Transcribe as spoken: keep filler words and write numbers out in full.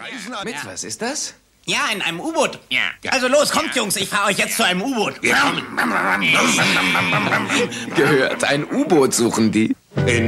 Mit, was ist das? Ja, in einem U-Boot. Ja. Also los, kommt, Jungs, ich fahre euch jetzt zu einem U-Boot. Gehört, ein U-Boot suchen die. In